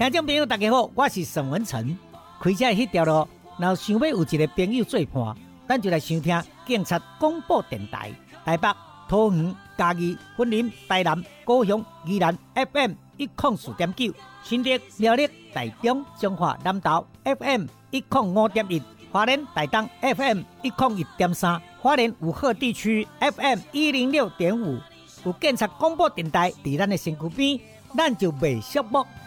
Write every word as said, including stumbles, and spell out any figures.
听众朋友大家好，我是沈文成。开车迄条路，若想要有一个朋友做伴，咱就来收听警察广播电台。台北、桃园、嘉义、云林、台南、高雄、宜兰 F M 一零四点九，新竹、苗栗、台中、彰化、南投 F M 一零五点一，花莲、台东 F M 一零一点三，花莲武鹤地区 F M 一零六点五。有警察广播电台伫咱的身躯边，咱就袂寂寞。